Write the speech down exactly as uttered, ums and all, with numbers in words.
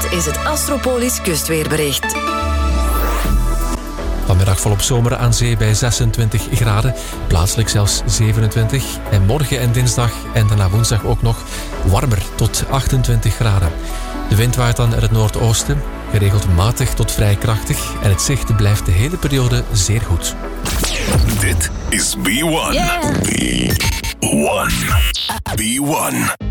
is het Astropolis kustweerbericht. Vanmiddag volop zomer aan zee bij zesentwintig graden, plaatselijk zelfs zevenentwintig. En morgen en dinsdag en daarna woensdag ook nog warmer tot achtentwintig graden. De wind waait dan uit het noordoosten, geregeld matig tot vrij krachtig. En het zicht blijft de hele periode zeer goed. Dit is B one. Yeah. B one. B one.